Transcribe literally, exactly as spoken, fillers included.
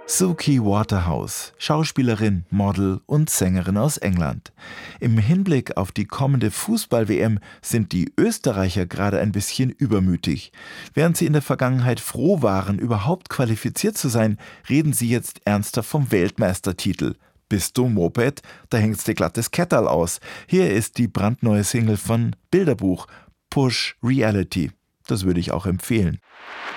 Suki Waterhouse, Schauspielerin, Model und Sängerin aus England. Im Hinblick auf die kommende Fußball-W M sind die Österreicher gerade ein bisschen übermütig. Während sie in der Vergangenheit froh waren, überhaupt qualifiziert zu sein, reden sie jetzt ernster vom Weltmeistertitel. Bist du Moped? Da hängst dir glattes Ketterl aus. Hier ist die brandneue Single von Bilderbuch, Push Reality. Das würde ich auch empfehlen.